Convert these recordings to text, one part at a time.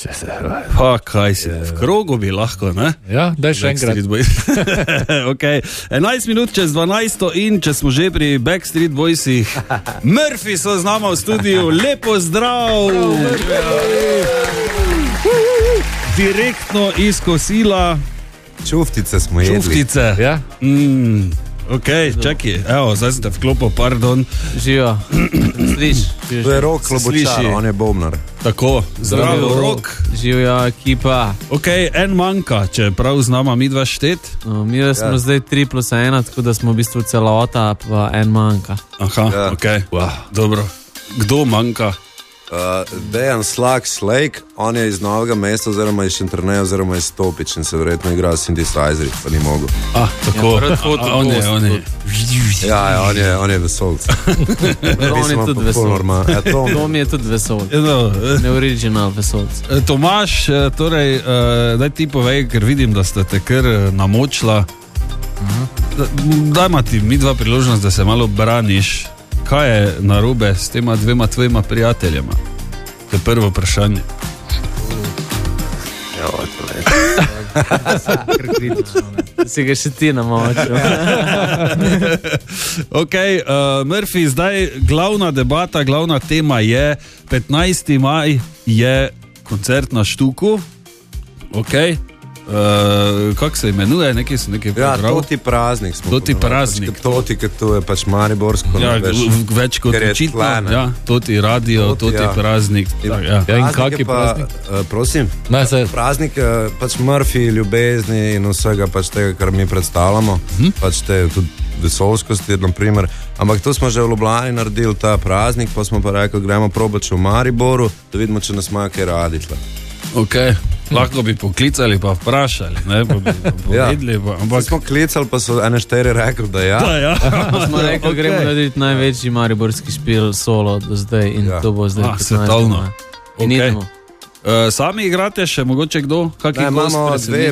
Pa kaj si, v krogu bi lahko, ne? Ja, daj še enkrat. Okay. 11 minut čez 12 in če smo že pri Backstreet Boysih, Murphy so z nama v studiu, lepo zdrav! Direktno iz kosila. Čuftice smo jedli. Čuftice. Ja? Ok, čakaj, evo, zdaj ste vklopil, pardon. Živijo. To je Rok Klobučar, on je bobnar. Tako, zdravo, Rok. Živijo ekipa. Ok, en manjka, če prav z nama mi dva štet. No, mi smo zdaj 3+1, tako da smo v bistvu celota, pa en manjka. Aha, ok, dobro. Kdo manjka? Dejan Slake, on je iz Novega mesta, oziroma iz Šentjerneja, oziroma iz Stopič in se verjetno igra s synthesizerji, pa ni mogel. Tako, on je. Ja, on je vesolc. On je tudi vesolc. Tom je tudi vesolc. Neoriginal vesolc. Tomaž, torej, daj ti povej, ker vidim, da ste te kar namočila. Dajma ti mi dva priložnost, da se malo braniš. Kaj je narobe s tema dvema tvojima prijateljema? To je prvo vprašanje. Si ga še ti namočil. Ok, Murphy, zdaj glavna debata, glavna tema je 15. maj je koncert na Štuku. Ok, kako se imenuje, nekaj so nekaj prav. Ja, Toti praznik smo. Toti praznik. Toti, ker to je pač mariborsko. Ja, več kot očitno. Ja, Toti radio, Toti praznik. Ja, in kak je praznik? Prosim? Praznik pač Murphy, ljubezni in vsega pač tega, kar mi predstavljamo. Pač te tudi vesolskosti, naprimer. Ampak to smo že v Ljubljani naredili ta praznik, pa smo pa rekli, gremo probat še v Mariboru, da vidimo, če nas ima kaj radi. Ok, lahko bi poklicali pa vprašali, ne, pa bi povedali. Ampak smo klicali, pa so ene 4 rekli, da ja. Smo rekli, gremo narediti največji mariborski špil solo do zdaj in to bo zdaj 15. Svetovno. In idemo. Sami igrate še mogoče kdo? Imamo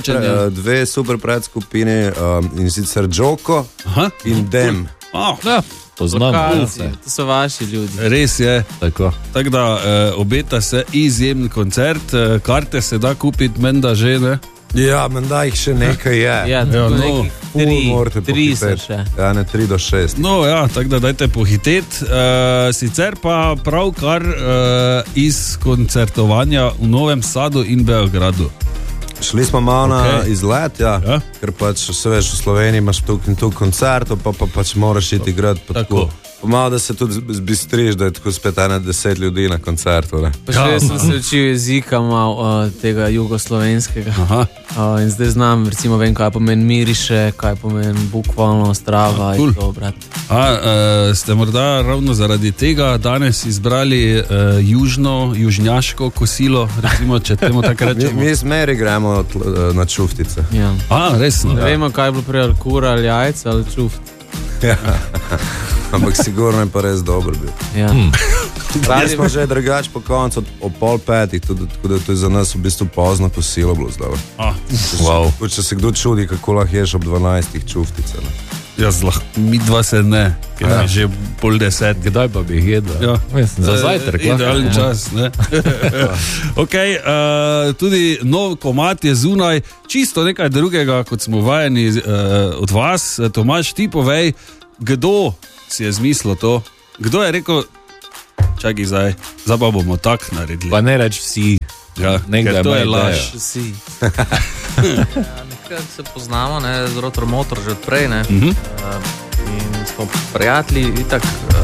dve super predskupini in sicer Džoko in Dem. Poznam. To so vaši ljudi. Res je. Tako da obeta se izjemen koncert, karte se da kupiti, menda že, ne? Ja, menda jih še nekaj je. Ja, nekaj 3 so še. Ja, ne 3 do 6. No ja, tako da dajte pohiteti. Sicer pa pravkar iz koncertovanja v Novem Sadu in Beogradu. Šli smo malo na izlet, ker pač se veš, v Sloveniji imaš tuk in tuk koncertov, pa pač moraš iti igrati pa tako. Malo, da se tudi zbistriš, da je tako spet 10 ljudi na koncertu. Pa še jaz sem se učil jezika malo tega jugoslovenskega. In zdaj znam, recimo vem, kaj pomeni miriše, kaj pomeni bukvalno strava in to, brat. Ste morda ravno zaradi tega danes izbrali južnjaško kosilo, recimo, če temu tako rečemo? Mi zmeri gremo na čuftice. Ja. Resno? Ne vemo, kaj je bilo prej, ali kura, ali jajca, ali čuft. Ja. Ampak sigurno je pa res dobro bil. Ja. Zdaj smo že drugač po koncu ob 4:30, tako da to je za nas v bistvu pozno kosilo bilo zdaj. Če se kdo čudi, kako lahko ješ ob 12 čuftice. Jaz lahko, mi dva se ne, ker je že 9:30. Kdaj pa bi jih jedla? Za zajtrk. Idealni čas, ne? Ok, tudi nov komad je zunaj, čisto nekaj drugega, kot smo vajeni od vas. Tomaž, ti povej, kdo si je zmislil to? Kdo je rekel, čakaj zdaj pa bomo tak naredili? Pa ne reč vsi. Ja, ker to je laž. Vsi. Nekaj se poznamo, z Rotor Motor že odprej, ne? In smo prijatelji, itak.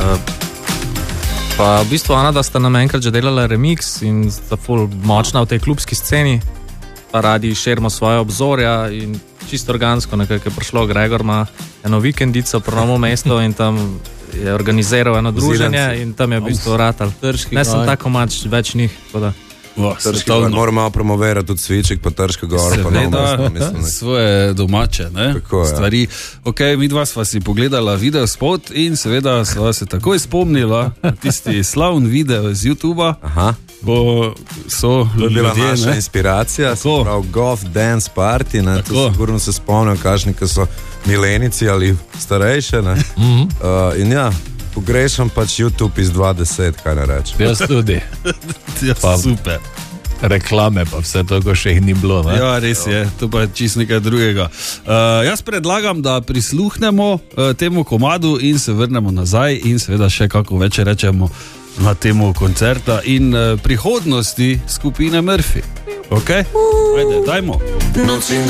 Pa v bistvu Ana, da sta nam enkrat že delala remix in sta ful močna v tej klubski sceni, pa radi širimo svoje obzorja in čisto organsko nekaj je prišlo. Gregor ima eno vikendico pri Novo mesto in tam je organiziral eno druženje in tam je v bistvu ratal. Ne sem tako mač, več njih, tako da. Moramo malo promovirati tudi Cviček, pa Trška gora, pa Novo mesto. Svoje domače, ne? Stvari. Ok, mi dva sva si pogledala video spot in seveda sva se takoj spomnila tisti slavn video z YouTubea. Bo so ljudje, bila naša ne? Inspiracija, se pravi Golf Dance Party, ne? To sigurno se spomnijo, kakšni, ki so milenici ali starejše, ne? In ja, pogrešam pač YouTube iz 2010, kaj ne rečem. Jaz tudi. Ja, super. Reklame pa vse to, ko še jih ni bilo. Ne? Ja, res je, to pa je čisto nekaj drugega. Jaz predlagam, da prisluhnemo temu komadu in se vrnemo nazaj in seveda še kako več rečemo na temu koncerta in prihodnosti skupine Murphy. Ok? Ajde, dajmo.